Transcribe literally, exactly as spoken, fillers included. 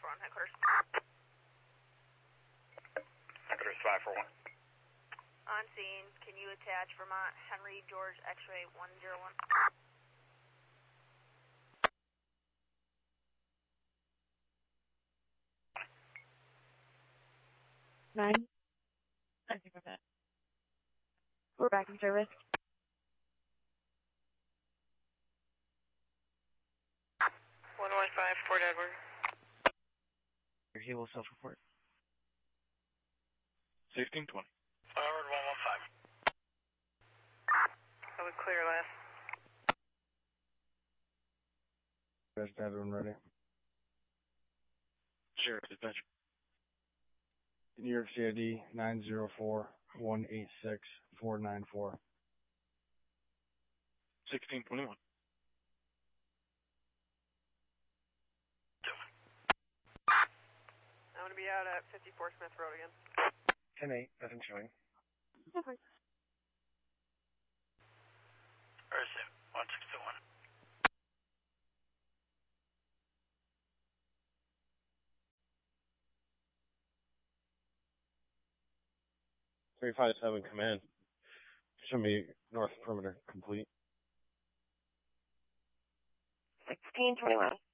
four on headquarters. Headquarters five four one. On scene, can you attach Vermont Henry George X-ray one zero one? Nine. I think of that. We're back in service. one one five, Fort Edward. Your Hilo self-report. sixteen twenty. Forward one one five. I would clear last. Best everyone ready. Sheriff dispatch. New York C I D nine zero four one eight six four nine four. sixteen twenty-one. I'm going to be out at fifty-four Smith Road again. ten eight, nothing showing. Okay. Where is it? one six two one. three five seven command. Show me north perimeter complete. sixteen twenty-one.